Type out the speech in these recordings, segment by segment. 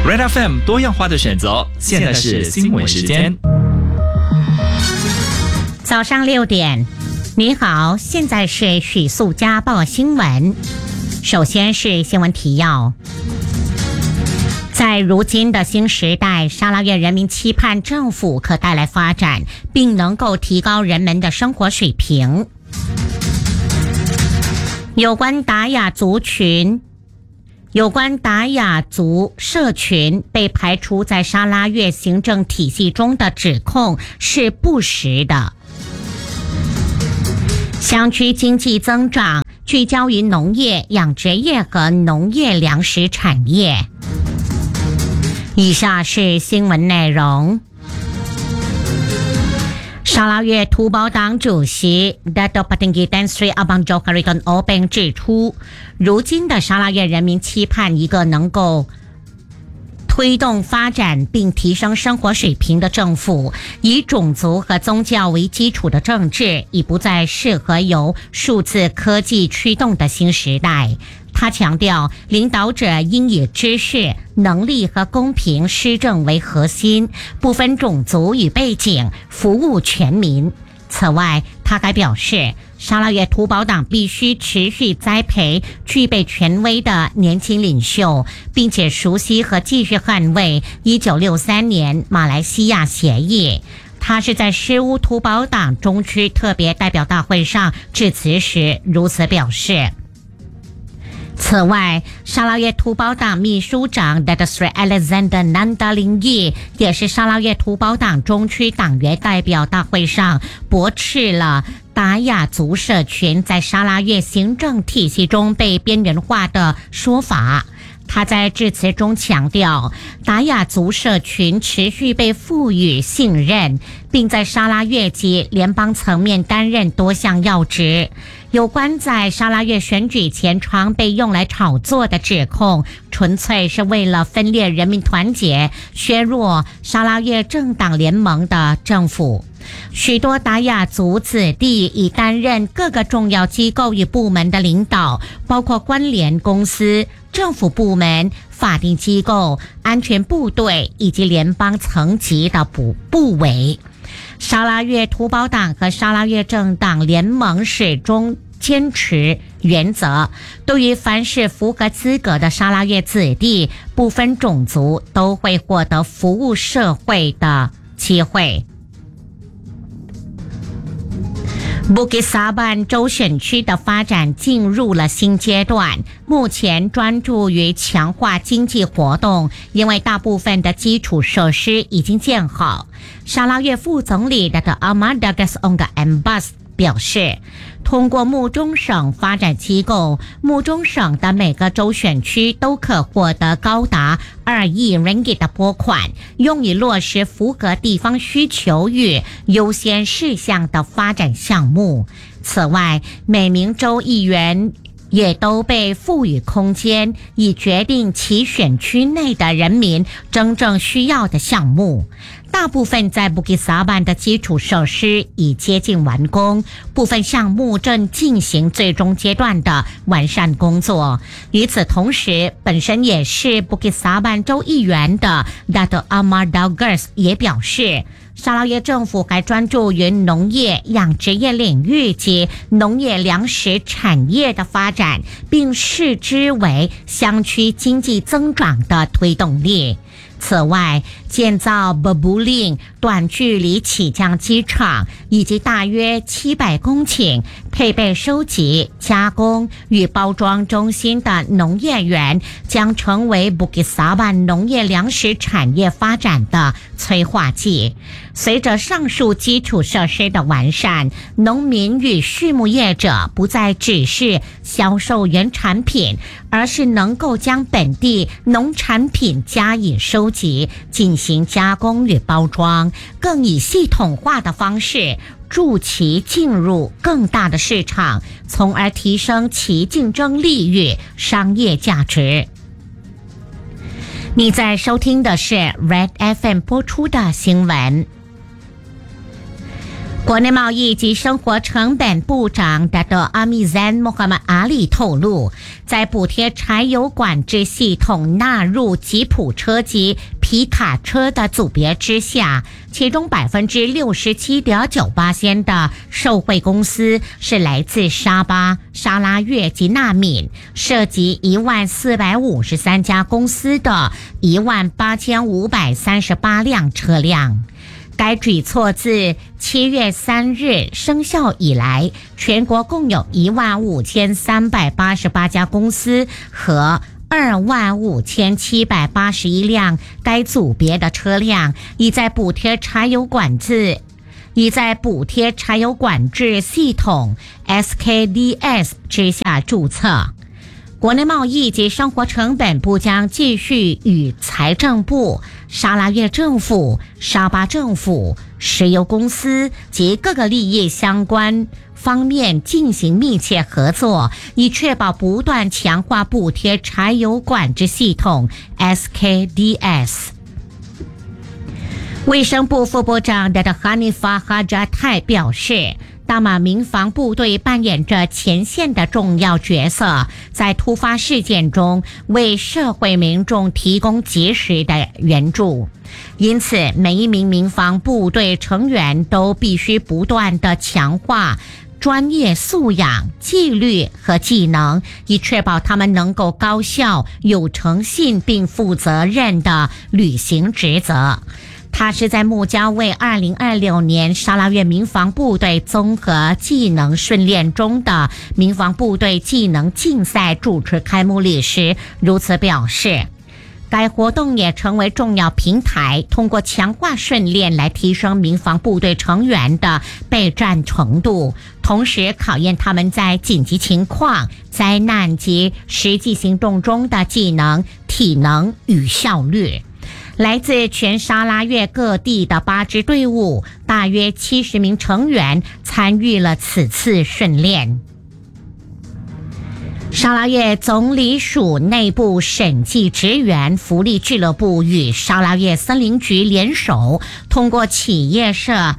Red FM 多样化的选择，现在是新闻时间。 早上6点，你好，现在是许素佳报新闻。首先是新闻提要。在如今的新时代，沙拉越人民期盼政府可带来发展，并能够提高人们的生活水平。有关达雅族社群被排除在沙拉越行政体系中的指控是不实的。乡区经济增长聚焦于农业、养殖业和农业粮食产业。以下是新闻内容。沙拉越土保党主席 Dato Patinggi Tan Sri Abang Johari Tan Openg 指出，如今的沙拉越人民期盼一个能够推动发展并提升生活水平的政府，以种族和宗教为基础的政治已不再适合由数字科技驱动的新时代。他强调，领导者应以知识、能力和公平施政为核心，不分种族与背景，服务全民。此外，他还表示，沙拉越土保党必须持续栽培具备权威的年轻领袖，并且熟悉和继续捍卫1963年马来西亚协议。他是在诗巫土保党中区特别代表大会上致辞时如此表示。此外，沙拉越土保党秘书长 Dato Sri Alexander Nandalingi 也是沙拉越土保党中区党员代表大会上驳斥了达雅族社群在沙拉越行政体系中被边缘化的说法。他在致辞中强调，达雅族社群持续被赋予信任，并在沙拉越及联邦层面担任多项要职。有关在沙拉越选举前常被用来炒作的指控，纯粹是为了分裂人民团结，削弱沙拉越政党联盟的政府。许多达雅族子弟已担任各个重要机构与部门的领导，包括关联公司、政府部门、法定机构、安全部队以及联邦层级的部委。沙拉越土保党和沙拉越政党联盟始终坚持原则，对于凡是符合资格的沙拉越子弟，不分种族，都会获得服务社会的机会。Bukit Saban 州选区的发展进入了新阶段，目前专注于强化经济活动，因为大部分的基础设施已经建好。沙拉越副总理 Dato Ahmad Dagas Onga Embas 表示，通过木中省发展机构，木中省的每个州选区都可获得高达2亿 ringgit 的拨款，用以落实符合地方需求与优先事项的发展项目。此外，每名州议员也都被赋予空间，以决定其选区内的人民真正需要的项目。大部分在 Bukit Saban 的基础设施已接近完工，部分项目正进行最终阶段的完善工作。与此同时，本身也是 Bukit Saban 州议员的 Dato Amar Daugers 也表示，沙拉越政府还专注于农业、养殖业领域及农业粮食产业的发展，并视之为乡区经济增长的推动力。此外，建造 Babuling 短距离起降机场以及大约700公顷配备收集、加工与包装中心的农业园，将成为 Bukit Saban 农业粮食产业发展的催化剂。随着上述基础设施的完善，农民与畜牧业者不再只是销售原产品，而是能够将本地农产品加以收集，进行加工与包装，更以系统化的方式助其进入更大的市场，从而提升其竞争力与商业价值。你在收听的是 Red FM 播出的新闻。 国内贸易及生活成本部长达多阿米赞穆罕默阿里透露，在补贴柴油管制系统纳入吉普车及皮卡车的组别之下，其中 67.98% 的受惠公司是来自沙巴、沙拉越及纳闽，涉及11453家公司的18538辆车辆。该举措自7月3日生效以来，全国共有15388家公司和25781辆该组别的车辆已在补贴柴油管制系统 SKDS 之下注册。国内贸易及生活成本部将继续与财政部、沙拉越政府、沙巴政府、石油公司及各个利益相关方面进行密切合作，以确保不断强化补贴柴油管制系统 SKDS。卫生部副部长达特哈尼法哈扎泰表示，大马民防部队扮演着前线的重要角色，在突发事件中为社会民众提供及时的援助。因此，每一名民防部队成员都必须不断地强化专业素养、纪律和技能，以确保他们能够高效、有诚信并负责任地履行职责。他是在木加为2026年沙拉越民防部队综合技能训练中的民防部队技能竞赛主持开幕礼时如此表示。该活动也成为重要平台，通过强化训练来提升民防部队成员的备战程度，同时考验他们在紧急情况、灾难及实际行动中的技能、体能与效率。来自全沙拉越各地的8支队伍，大约70名成员参与了此次训练。沙拉越总理署内部审计职员福利俱乐部与沙拉越森林局联手，通过企业社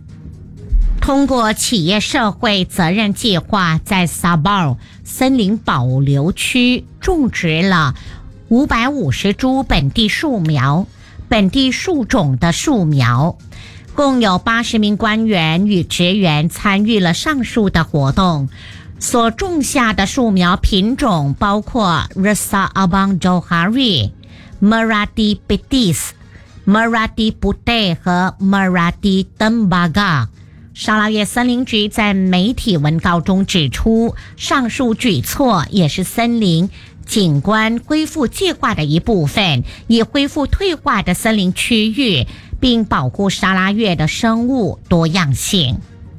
会责任计划，在萨巴森林保留区种植了550株本地树种的树苗。共有80名官员与职员参与了上述的活动。所种下的树苗品种包括 Rasa Abang Johari、Meradi Betis、Meradi Putih 和 Meradi Tembaga。沙拉越森林局在媒体文告中指出，上述举措也是森林景观恢复计划的一部分，以恢复退化的森林区域，并保护沙拉越的生物多样性。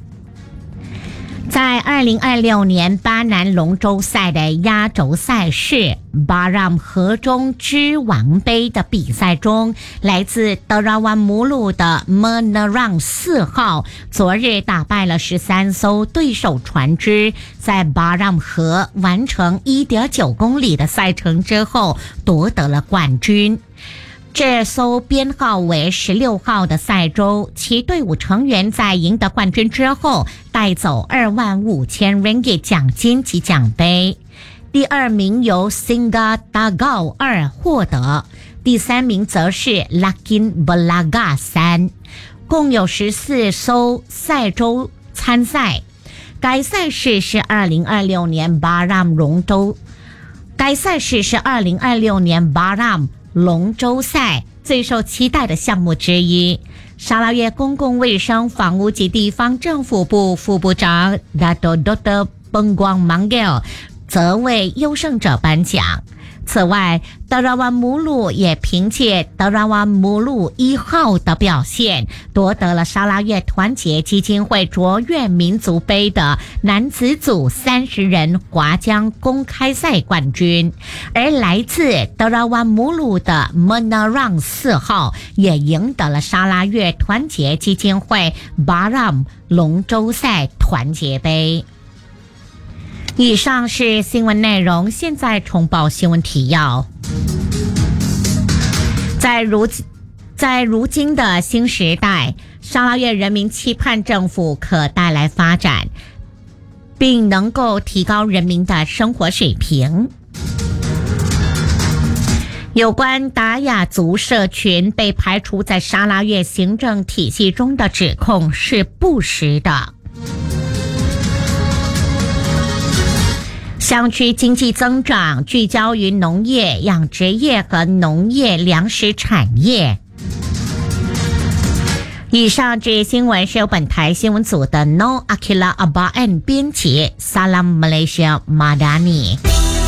在2026年巴南龙舟赛的压轴赛事巴让河中之王杯的比赛中，来自德拉湾母鲁的 Menerang 4号昨日打败了13艘对手船只，在巴让河完成 1.9 公里的赛程之后夺得了冠军。这艘编号为16号的赛舟，其队伍成员在赢得冠军之后带走25000 ringgit 奖金及奖杯。第二名由 Singa Dagao 2获得，第三名则是 Lakin Belaga 3。共有14艘赛舟参赛。该赛事是2026年巴让龙舟赛最受期待的项目之一。沙拉越公共卫生房屋及地方政府部副部长 Dr. Bengguang Manggil 则为优胜者颁奖。此外，德拉湾母鲁也凭借德拉湾母鲁1号的表现，夺得了沙拉越团结基金会卓越民族杯的男子组30人划桨公开赛冠军。而来自德拉湾母鲁的 Menerang 4号也赢得了沙拉越团结基金会巴让龙舟赛团结杯。以上是新闻内容，现在重报新闻提要。 在如今的新时代，沙拉越人民期盼政府可带来发展，并能够提高人民的生活水平。有关达雅族社群被排除在沙拉越行政体系中的指控是不实的。乡区经济增长聚焦于农业、养殖业和农业粮食产业。以上这些新闻是由本台新闻组的 No Akila Abaan 编辑 Salam Malaysia Madani。